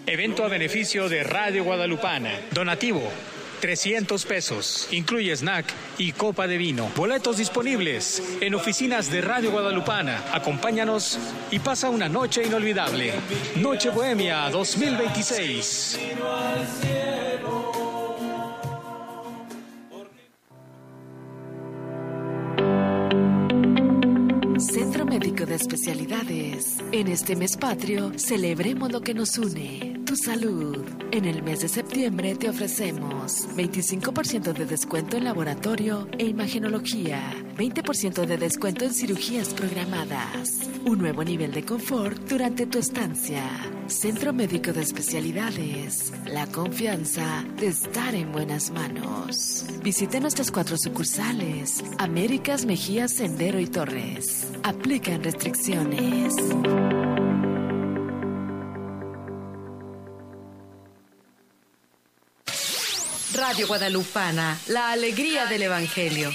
Evento a beneficio de Radio Guadalupana. Donativo, 300 pesos. Incluye snack y copa de vino. Boletos disponibles en oficinas de Radio Guadalupana. Acompáñanos y pasa una noche inolvidable. Noche Bohemia 2026. Centro Médico de Especialidades. En este mes patrio, celebremos lo que nos une, tu salud. En el mes de septiembre te ofrecemos 25% de descuento en laboratorio e imagenología, 20% de descuento en cirugías programadas, un nuevo nivel de confort durante tu estancia. Centro Médico de Especialidades, la confianza de estar en buenas manos. Visite nuestras 4 sucursales, Américas, Mejía, Sendero y Torres. Aplican restricciones. Radio Guadalupana, la alegría del Evangelio.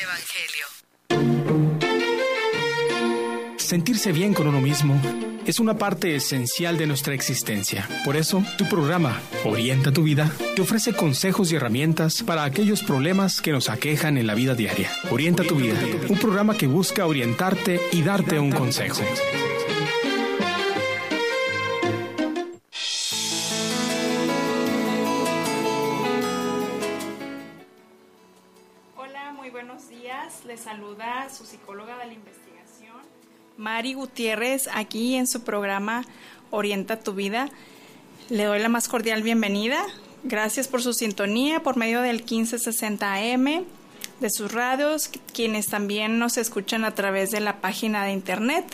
Sentirse bien con uno mismo es una parte esencial de nuestra existencia. Por eso, tu programa, Orienta tu Vida, te ofrece consejos y herramientas para aquellos problemas que nos aquejan en la vida diaria. Orienta tu Vida, un programa que busca orientarte y darte un consejo. Hola, muy buenos días. Les saluda su psicóloga de la investigación, Mari Gutiérrez, aquí en su programa Orienta tu Vida. Le doy la más cordial bienvenida. Gracias por su sintonía por medio del 1560 AM de sus radios, quienes también nos escuchan a través de la página de internet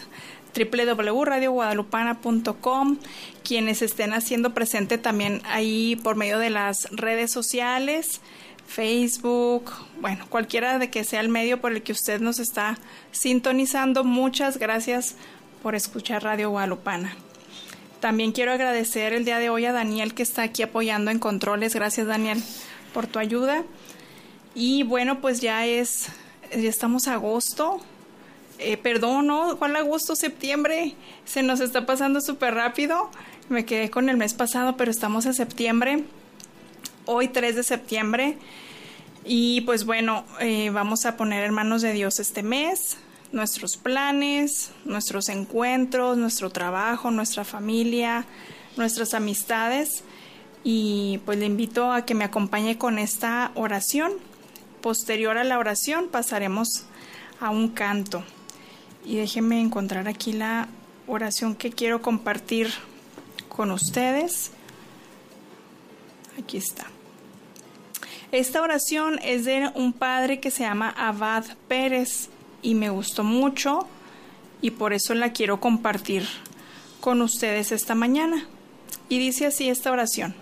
www.radioguadalupana.com, quienes estén haciendo presente también ahí por medio de las redes sociales, Facebook, bueno, cualquiera de que sea el medio por el que usted nos está sintonizando. Muchas gracias por escuchar Radio Guadalupana. También quiero agradecer el día de hoy a Daniel, que está aquí apoyando en controles. Gracias, Daniel, por tu ayuda. Y bueno, pues ya estamos a agosto. Perdón, ¿no? ¿Cuál agosto? Septiembre. Se nos está pasando súper rápido. Me quedé con el mes pasado, pero estamos en septiembre. Hoy 3 de septiembre. Y pues bueno, vamos a poner en manos de Dios este mes, nuestros planes, nuestros encuentros, nuestro trabajo, nuestra familia, nuestras amistades. Y pues le invito a que me acompañe con esta oración. Posterior a la oración pasaremos a un canto. Y déjenme encontrar aquí la oración que quiero compartir con ustedes. Aquí está. Esta oración es de un padre que se llama Abad Pérez y me gustó mucho y por eso la quiero compartir con ustedes esta mañana. Y dice así esta oración: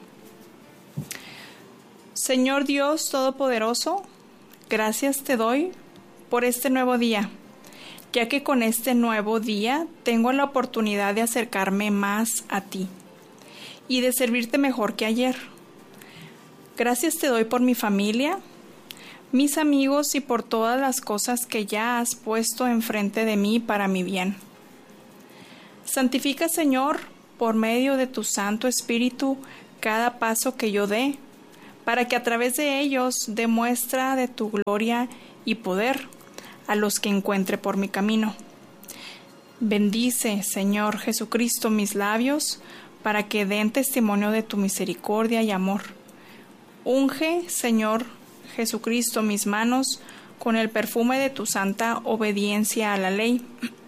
Señor Dios Todopoderoso, gracias te doy por este nuevo día, ya que con este nuevo día tengo la oportunidad de acercarme más a ti y de servirte mejor que ayer. Gracias te doy por mi familia, mis amigos y por todas las cosas que ya has puesto enfrente de mí para mi bien. Santifica, Señor, por medio de tu Santo Espíritu, cada paso que yo dé, para que a través de ellos dé muestra de tu gloria y poder a los que encuentre por mi camino. Bendice, Señor Jesucristo, mis labios, para que den testimonio de tu misericordia y amor. Unge, Señor Jesucristo, mis manos con el perfume de tu santa obediencia a la ley,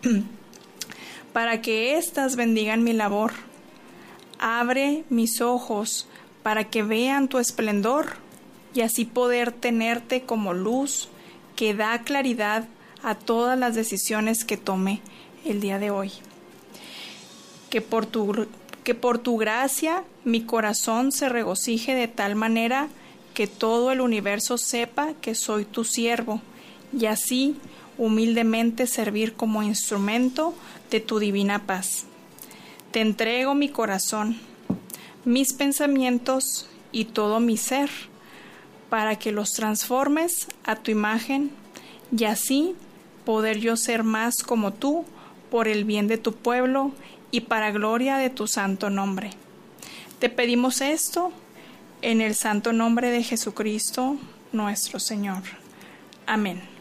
para que éstas bendigan mi labor. Abre mis ojos para que vean tu esplendor y así poder tenerte como luz que da claridad a todas las decisiones que tome el día de hoy. Que por tu gracia mi corazón se regocije de tal manera que todo el universo sepa que soy tu siervo y así humildemente servir como instrumento de tu divina paz. Te entrego mi corazón, mis pensamientos y todo mi ser, para que los transformes a tu imagen y así poder yo ser más como tú por el bien de tu pueblo y para gloria de tu santo nombre. Te pedimos esto en el santo nombre de Jesucristo, nuestro Señor. Amén.